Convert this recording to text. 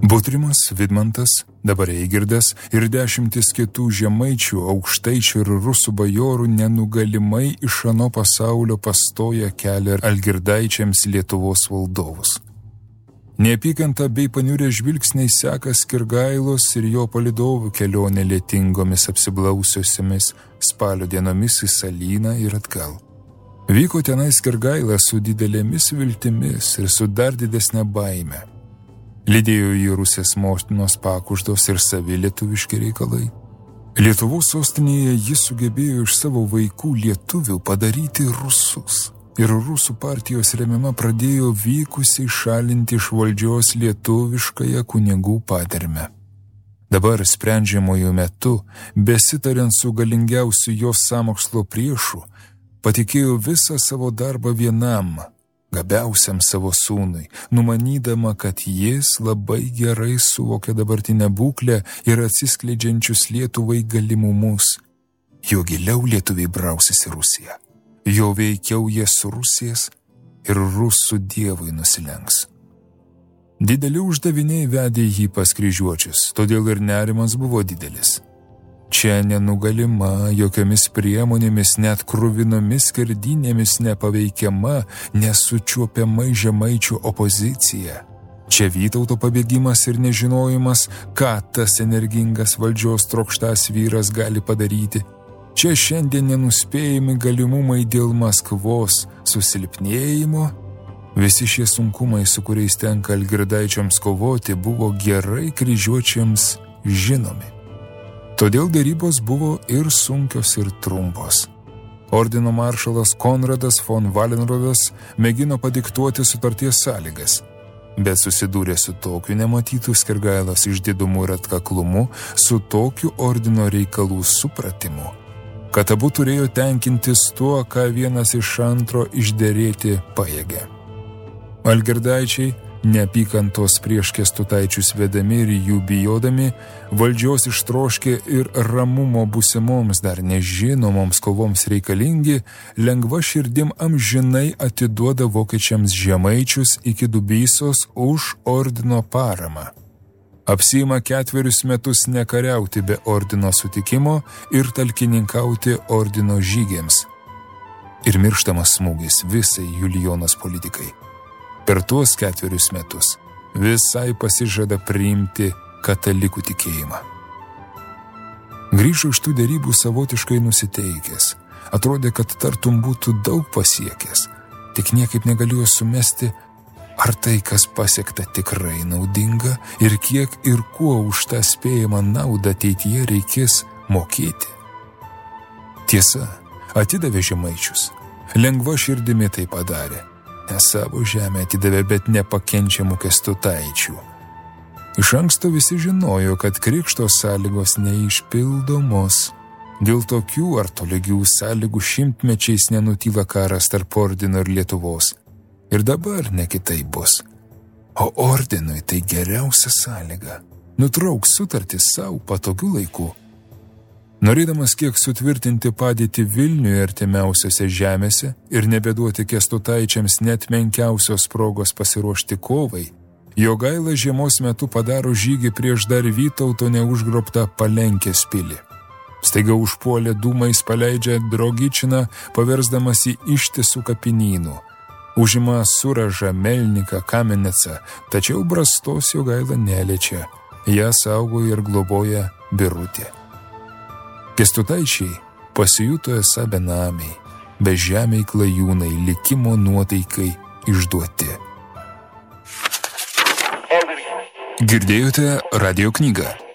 Butrimas, Vidmantas, dabar Eigirdas ir 10 kitų žemaičių, aukštaičių ir rusų bajorų nenugalimai iš ano pasaulio pastoja kelią algirdaičiams Lietuvos valdovus. Neapykanta bei paniurę žvilgsniai seka Skirgailos ir jo palydovų kelionę lietingomis apsiblausiosiomis spalio dienomis į Salyną ir atgal. Vyko tenai Skirgaila su didelėmis viltimis ir su dar didesnė baime. Lydėjo į Rusės moštinos pakuždos ir savi lietuviški reikalai. Lietuvos sostinėje jis sugebėjo iš savo vaikų lietuvių padaryti rusus. Ir rusų partijos remiama pradėjo vykusiai šalinti iš valdžios lietuviškąją kunigų padermę. Dabar sprendžiamojo metu, besitariant su galingiausiu jos sąmokslo priešu, patikėjo visą savo darbą vienam, gabiausiam savo sūnui, numanydama, kad jis labai gerai suvokia dabartinę būklę ir atsiskleidžiančius Lietuvai galimumus. Jo giliau lietuviai brausis į Rusiją, jo veikiau jie surusės ir rusų dievui nusilenks. Dideli uždaviniai vedė jį pas kryžiuočius, todėl ir nerimas buvo didelis. Čia nenugalima, jokiomis priemonėmis, net kruvinomis skerdynėmis nepaveikiama, nesučiuopiamai žemaičių opozicija. Čia Vytauto pabėgimas ir nežinojimas, ką tas energingas valdžios trokštas vyras gali padaryti. Čia šiandien nenuspėjami galimumai dėl Maskvos susilpnėjimo. Visi šie sunkumai, su kuriais tenka algirdaičiams kovoti, buvo gerai kryžiuočiams žinomi. Todėl derybos buvo ir sunkios, ir trumpos. Ordino maršalas Konradas von Valenrodas mėgino padiktuoti sutarties sąlygas, bet susidūrė su tokiu nematytų Skirgailos išdidumu ir atkaklumu, su tokiu ordino reikalų supratimu, kad abu turėjo tenkintis tuo, ką vienas iš antro išderėti pajėgė. Algirdaičiai, neapykantos prieš Kęstutaičius vedami ir jų bijodami, valdžios ištroškė ir ramumo būsimoms dar nežinomoms kovoms reikalingi, lengva širdim amžinai atiduoda vokiečiams žemaičius iki Dubysos už ordino paramą. Apsiima 4 metus nekariauti be ordino sutikimo ir talkininkauti ordino žygiams. Ir mirštamas smūgis visai Julijonos politikai. Per tuos 4 metus visai pasižada priimti katalikų tikėjimą. Grįžo iš tų derybų savotiškai nusiteikęs. Atrodė, kad tartum būtų daug pasiekęs, tik niekaip negalėjo sumesti, ar tai, kas pasiekta, tikrai naudinga ir kiek ir kuo už tą spėjamą naudą ateityje reikės mokėti. Tiesa, atidavė žemaičius. Lengva širdimi tai padarė. Ne savo žemę atidavė, bet nepakenčiamų Kęstutaičių. Iš anksto visi žinojo, kad krikšto sąlygos neišpildomos. Dėl tokių ar tolygių sąlygų šimtmečiais nenutyla karas tarp ordino ir Lietuvos. Ir dabar ne kitaip bus. O ordinui tai geriausia sąlyga. Nutrauks sutartį savo patogių laikų. Norėdamas kiek sutvirtinti padėtį Vilniuje artimiausiose žemėse ir nebeduoti Kęstutaičiams net menkiausios progos pasiruošti kovai, Jogaila žiemos metu padaro žygį prieš dar Vytauto neužgrobtą Palenkės pilį. Staiga užpuolė dūmais paleidžia Drogičiną, paversdamas į ištisų kapinynų. Užima Suražą, Melniką, Kamenecą, tačiau brastos Jogaila neliečia. Ją saugo ir globoja Birutė. Kęstutaičiai pasijuto esą benamiai, bežemiai klajūnai, likimo nuotaikai išduoti. Girdėjote radijo knygą.